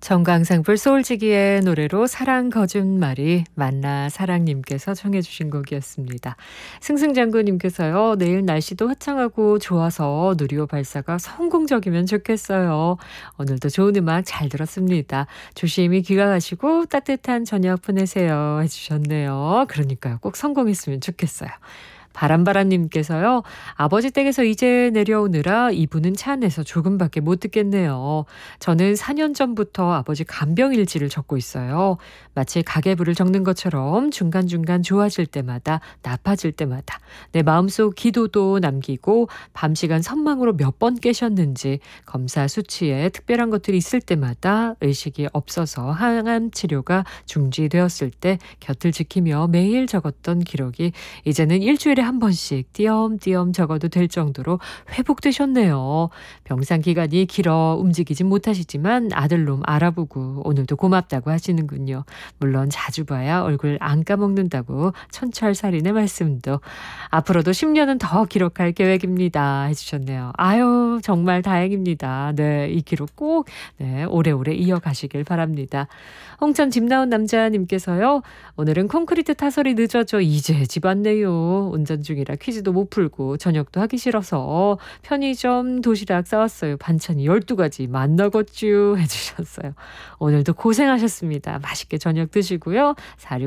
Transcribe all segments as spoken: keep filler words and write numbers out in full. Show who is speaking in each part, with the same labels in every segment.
Speaker 1: 정광상불 소울지기의 노래로 사랑 거짓말이 만나 사랑님께서 청해 주신 곡이었습니다. 승승장구님께서요. 내일 날씨도 화창하고 좋아서 누리호 발사가 성공적이면 좋겠어요. 오늘도 좋은 음악 잘 들었습니다. 조심히 귀가하시고 따뜻한 저녁 보내세요 해주셨네요. 그러니까요. 꼭 성공했으면 좋겠어요. 바람바람님께서요. 아버지 댁에서 이제 내려오느라 이분은 차 안에서 조금밖에 못 듣겠네요. 저는 사 년 전부터 아버지 간병일지를 적고 있어요. 마치 가계부를 적는 것처럼 중간중간 좋아질 때마다 나빠질 때마다 내 마음속 기도도 남기고 밤시간 선망으로 몇 번 깨셨는지 검사 수치에 특별한 것들이 있을 때마다 의식이 없어서 항암 치료가 중지되었을 때 곁을 지키며 매일 적었던 기록이 이제는 일주일에 한 번씩 띄엄띄엄 적어도 될 정도로 회복되셨네요. 병상 기간이 길어 움직이진 못하시지만 아들놈 알아보고 오늘도 고맙다고 하시는군요. 물론 자주 봐야 얼굴 안 까먹는다고 천철살인의 말씀도 앞으로도 십 년은 더 기록할 계획입니다 해주셨네요. 아유 정말 다행입니다. 네, 이 기록 꼭 네, 오래오래 이어가시길 바랍니다. 홍천 집 나온 남자님께서요. 오늘은 콘크리트 타설이 늦어져 이제 집 왔네요. 운전 중이라 퀴즈도 못 풀고 저녁도 하기 싫어서 편의점 도시락 싸왔어요. 반찬이 열두 가지 만나겠쥬 해주셨어요. 오늘도 고생하셨습니다. 맛있게 저녁 드시고요.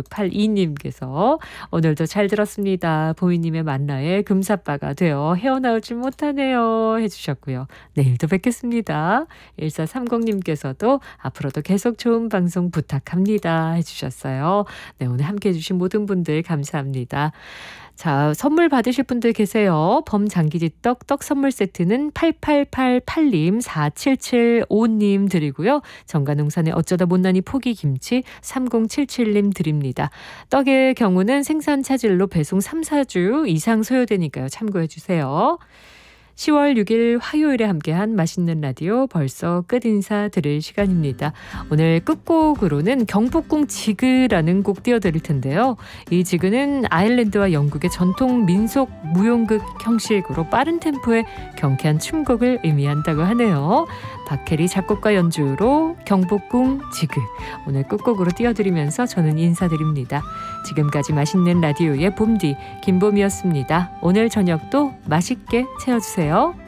Speaker 1: 사육팔이님께서 오늘도 잘 들었습니다. 보이님의 만나에 금사빠가 되어 헤어나오지 못하네요 해주셨고요. 내일도 뵙겠습니다. 일사삼공님께서도 앞으로도 계속 좋은 방송 부탁합니다 해주셨어요. 네, 오늘 함께해 주신 모든 분들 감사합니다. 자, 선물 받으실 분들 계세요. 범장기지떡 떡 선물 세트는 팔팔팔팔님, 사칠칠오님 드리고요. 정가농산의 어쩌다 못난이 포기김치 삼공칠칠님 드립니다. 떡의 경우는 생산 차질로 배송 삼, 사주 이상 소요되니까요. 참고해 주세요. 시월 육일 화요일에 함께한 맛있는 라디오 벌써 끝 인사 드릴 시간입니다. 오늘 끝곡으로는 경복궁 지그라는 곡 띄워드릴 텐데요. 이 지그는 아일랜드와 영국의 전통 민속 무용극 형식으로 빠른 템포의 경쾌한 춤곡을 의미한다고 하네요. 박혜리 작곡가 연주로 경복궁 지그 오늘 끝곡으로 띄워드리면서 저는 인사드립니다. 지금까지 맛있는 라디오의 봄디 김봄이었습니다. 오늘 저녁도 맛있게 채워주세요.